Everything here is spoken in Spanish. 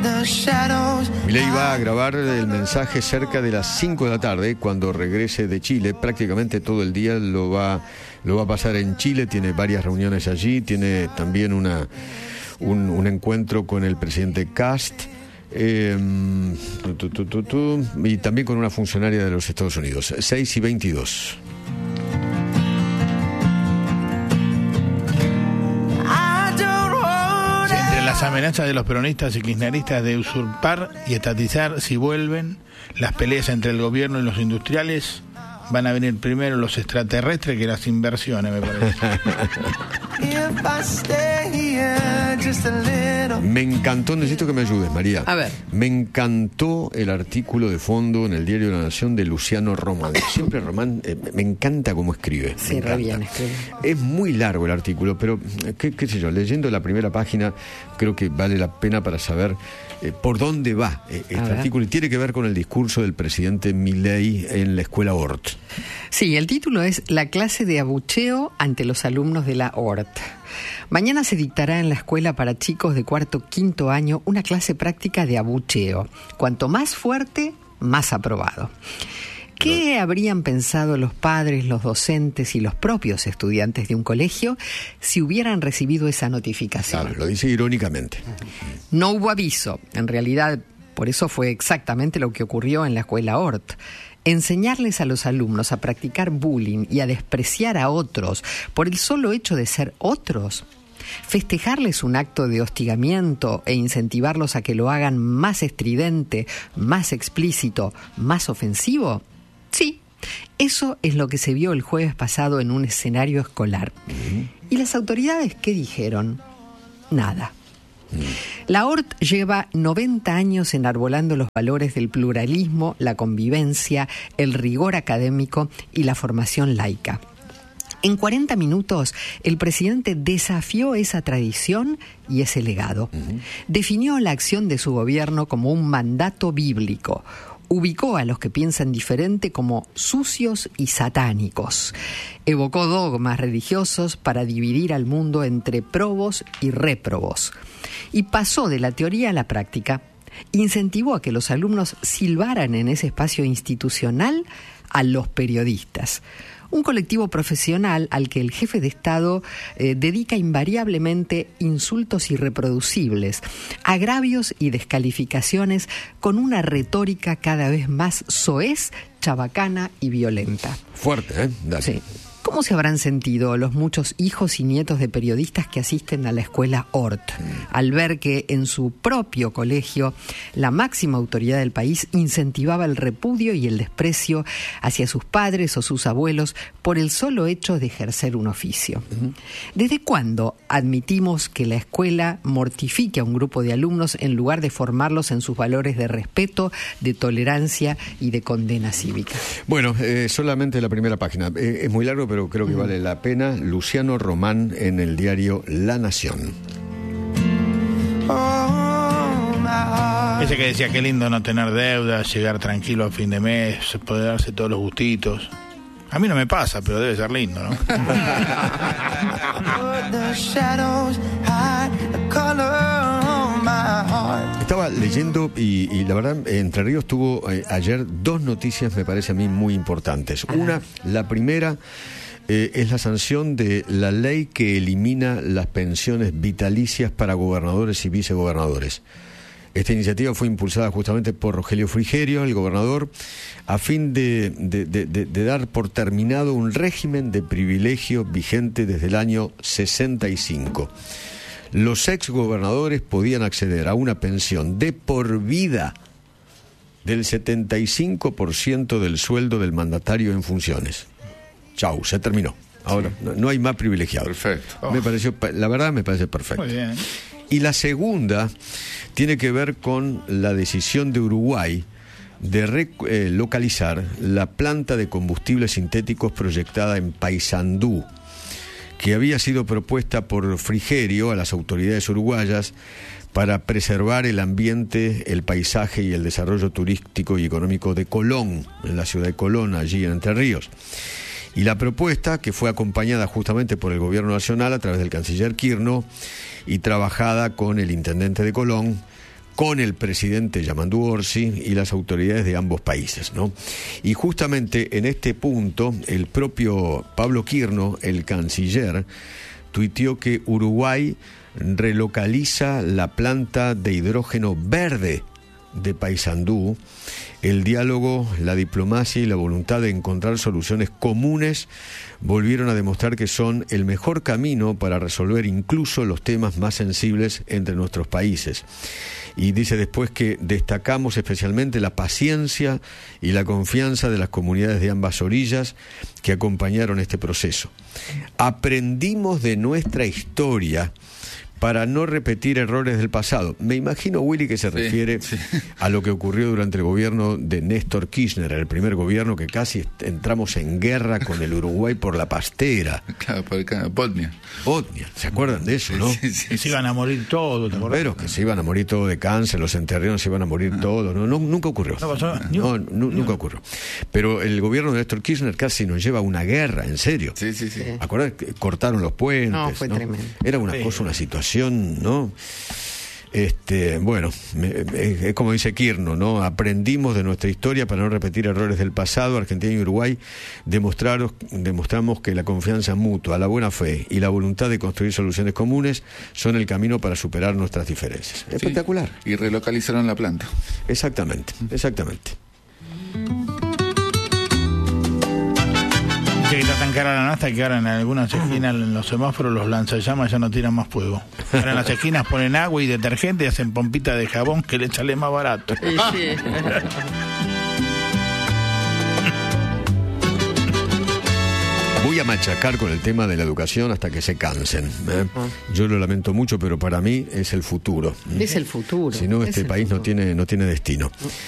Milei va a grabar el mensaje cerca de las 5 de la tarde cuando regrese de Chile. Prácticamente todo el día lo va a pasar en Chile. Tiene varias reuniones allí. Tiene también un encuentro con el presidente Kast. Y también con una funcionaria de los Estados Unidos. 6:22. Las amenazas de los peronistas y kirchneristas de usurpar y estatizar si vuelven, las peleas entre el gobierno y los industriales, van a venir primero los extraterrestres que las inversiones, me parece. Me encantó, necesito que me ayudes, María. A ver. Me encantó el artículo de fondo en el Diario de la Nación de Luciano Román. Siempre Román, me encanta cómo escribe. Sí, re bien escribe. Es muy largo el artículo, pero qué sé yo, leyendo la primera página creo que vale la pena para saber por dónde va este artículo, y tiene que ver con el discurso del presidente Milei en la escuela Ort. Sí, el título es La clase de abucheo ante los alumnos de la Ort. Mañana se dictará en la escuela para chicos de cuarto, quinto año una clase práctica de abucheo. Cuanto más fuerte, más aprobado. ¿Qué habrían pensado los padres, los docentes y los propios estudiantes de un colegio si hubieran recibido esa notificación? Claro, lo dice irónicamente. No hubo aviso. En realidad, por eso fue exactamente lo que ocurrió en la escuela Ort. Enseñarles a los alumnos a practicar bullying y a despreciar a otros por el solo hecho de ser otros. Festejarles un acto de hostigamiento e incentivarlos a que lo hagan más estridente, más explícito, más ofensivo. Sí, eso es lo que se vio el jueves pasado en un escenario escolar. ¿Y las autoridades qué dijeron? Nada. La Ort lleva 90 años enarbolando los valores del pluralismo, la convivencia, el rigor académico y la formación laica. En 40 minutos, el presidente desafió esa tradición y ese legado. Definió la acción de su gobierno como un mandato bíblico. Ubicó a los que piensan diferente como sucios y satánicos. Evocó dogmas religiosos para dividir al mundo entre probos y réprobos. Y pasó de la teoría a la práctica. Incentivó a que los alumnos silbaran en ese espacio institucional a los periodistas. Un colectivo profesional al que el jefe de Estado dedica invariablemente insultos irreproducibles, agravios y descalificaciones con una retórica cada vez más soez, chabacana y violenta. Fuerte, ¿eh? Dale. Sí. ¿Cómo se habrán sentido los muchos hijos y nietos de periodistas que asisten a la escuela Ort al ver que en su propio colegio la máxima autoridad del país incentivaba el repudio y el desprecio hacia sus padres o sus abuelos por el solo hecho de ejercer un oficio? ¿Desde cuándo admitimos que la escuela mortifique a un grupo de alumnos en lugar de formarlos en sus valores de respeto, de tolerancia y de condena cívica? Bueno, solamente la primera página. Es muy largo, pero creo que vale la pena. Luciano Román en el diario La Nación. Ese que decía qué lindo no tener deudas, llegar tranquilo a fin de mes, poder darse todos los gustitos. A mí no me pasa, pero debe ser lindo, ¿no? Estaba leyendo y la verdad, Entre Ríos tuvo ayer dos noticias, me parece a mí, muy importantes. La primera es la sanción de la ley que elimina las pensiones vitalicias para gobernadores y vicegobernadores. Esta iniciativa fue impulsada justamente por Rogelio Frigerio, el gobernador, a fin de dar por terminado un régimen de privilegio vigente desde el año 65. Los exgobernadores podían acceder a una pensión de por vida del 75% del sueldo del mandatario en funciones. Chau, se terminó. Ahora no hay más privilegiado. Perfecto. La verdad me parece perfecto. Muy bien. Y la segunda tiene que ver con la decisión de Uruguay de localizar la planta de combustibles sintéticos proyectada en Paysandú, que había sido propuesta por Frigerio a las autoridades uruguayas para preservar el ambiente, el paisaje y el desarrollo turístico y económico de Colón, en la ciudad de Colón, allí en Entre Ríos. Y la propuesta, que fue acompañada justamente por el gobierno nacional a través del canciller Quirno y trabajada con el intendente de Colón, con el presidente Yamandu Orsi y las autoridades de ambos países, ¿no? Y justamente en este punto, el propio Pablo Quirno, el canciller, tuiteó que Uruguay relocaliza la planta de hidrógeno verde de Paysandú. El diálogo, la diplomacia y la voluntad de encontrar soluciones comunes volvieron a demostrar que son el mejor camino para resolver incluso los temas más sensibles entre nuestros países. Y dice después que destacamos especialmente la paciencia y la confianza de las comunidades de ambas orillas que acompañaron este proceso. Aprendimos de nuestra historia para no repetir errores del pasado. Me imagino, Willy, que se refiere a lo que ocurrió durante el gobierno de Néstor Kirchner, el primer gobierno que casi entramos en guerra con el Uruguay por la pastera. Claro, por el Botnia. ¿Se acuerdan de eso, no? Que se iban a morir todos, ¿te acordás? Pero que se iban a morir todos de cáncer, los enterrianos se iban a morir todos. No, nunca ocurrió. ¿No pasó? Nunca ocurrió. Pero el gobierno de Néstor Kirchner casi nos lleva a una guerra, en serio. Sí. ¿Acordás? Cortaron los puentes. No, fue tremendo. Era una cosa, una situación, ¿no? Bueno, es como dice Quirno, ¿no? Aprendimos de nuestra historia para no repetir errores del pasado. Argentina y Uruguay demostramos que la confianza mutua, la buena fe y la voluntad de construir soluciones comunes son el camino para superar nuestras diferencias. Espectacular. Y relocalizaron la planta. Exactamente. Que está tan cara la nafta que ahora en algunas esquinas, en los semáforos, los lanzallamas ya no tiran más fuego. Ahora en las esquinas ponen agua y detergente y hacen pompita de jabón que le sale más barato. Sí. Voy a machacar con el tema de la educación hasta que se cansen. Yo lo lamento mucho, pero para mí es el futuro. Es el futuro. Si no, este país no tiene destino.